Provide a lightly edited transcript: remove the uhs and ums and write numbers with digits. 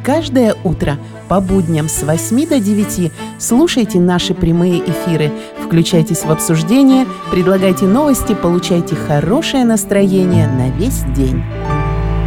Каждое утро по будням с 8 до 9 слушайте наши прямые эфиры, включайтесь в обсуждение, предлагайте новости, получайте хорошее настроение на весь день.